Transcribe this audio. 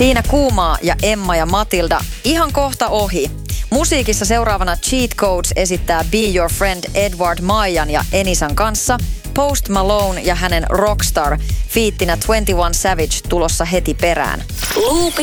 Siinä Kuumaa ja Emma ja Matilda ihan kohta ohi. Musiikissa seuraavana Cheat Codes esittää Be Your Friend Edward Maijan ja Enisan kanssa. Post Malone ja hänen Rockstar fiittinä 21 Savage tulossa heti perään.